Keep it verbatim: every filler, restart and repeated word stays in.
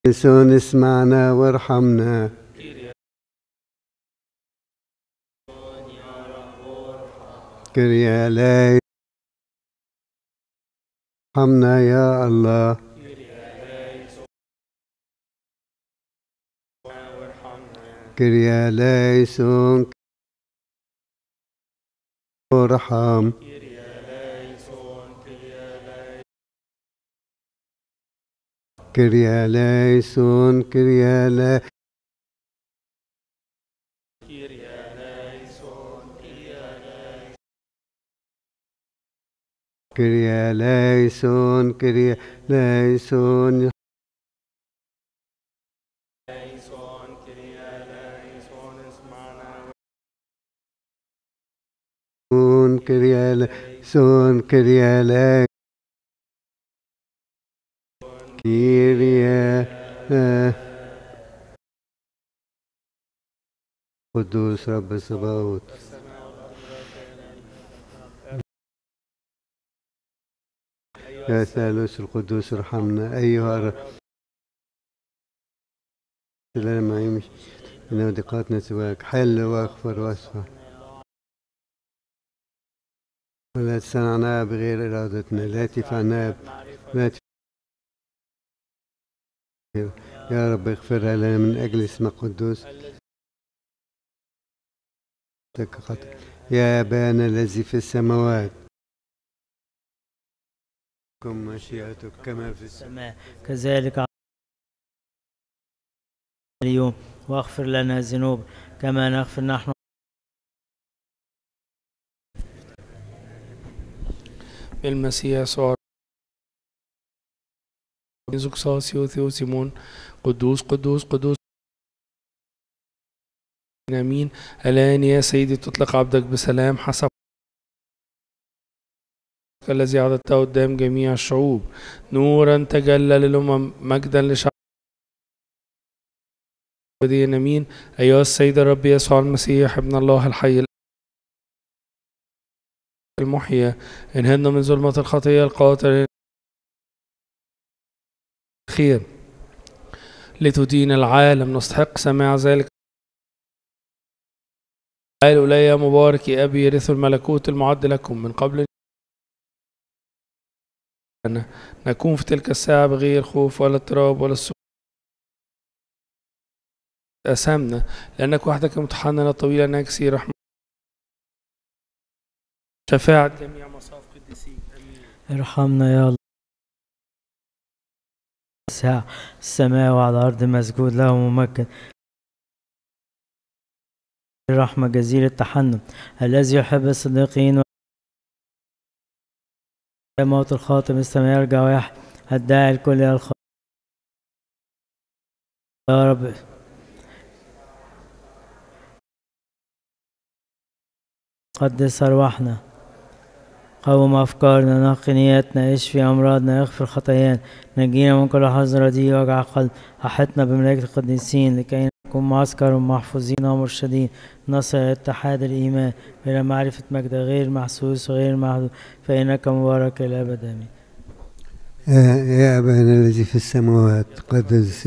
ليسون اسمعنا وارحمنا. كريا ليسون ارحمنا يا الله. كريا ليسون ارحم. كريا ليسون كريا ليسون كريا ليسون كريا ليسون كريا ليسون كريا ليسون كريا قدوس رب الصباوت. يا ثالوث القدوس ارحمنا أيها الرب. سلام عيمش من ودقاتنا سواك. حل واغفر واسفح ولا تصنعنا بغير إرادتنا. لا تفعلنا لا تفعلنا. يا رب اغفرها لنا من أجل اسمك القدوس. يا أبانا الذي في السماوات كن مشيئتك كما في السماء كذلك اليوم. واغفر لنا الذنوب كما نغفر نحن. بالمسيح يسوع زوكساسيو ثيوسيمون قدوس قدوس قدوس. امين. الان يا سيدي تطلق عبدك بسلام حسب الذي عددته قدام جميع الشعوب. نورا تجلى للامم مجدا لشعب. امين. ايها السيد الرب يسوع المسيح ابن الله الحي المحيي انهضنا من ظلمة الخطية القاتل خير لتدين العالم. نستحق سماع ذلك. قال إلي مبارك يا أبي يرث الملكوت المعد لكم من قبل أن نكون في تلك الساعة بغير خوف ولا اضطراب ولا السوء. أسامنا لأنك وحدك متحنن الطويلة ناكسي رحمة شفاعة جميع مصاف قديسيك. آمين. ارحمنا يا الله. السماء وعلى الأرض مسجود له ممجد. الرحمة جزيل التحنن الذي يحب الصديقين. موت الخاطئ السماء يرجع واحد الداعي الكل إلى الخاطئ. يا رب قدس أرواحنا قوم أفكارنا نقي نياتنا اشفي أمراضنا اغفر خطايانا نجينا من كل حزن رديء وجع قلب. أحطنا بملائكة القديسين لكي نكون معسكر ومحفوظين ومرشدين نصل اتحاد الإيمان إلى معرفة مجد غير محسوس وغير محدود فإنك مبارك إلى الأبد. آمين. يا أبانا الذي في السماوات قدس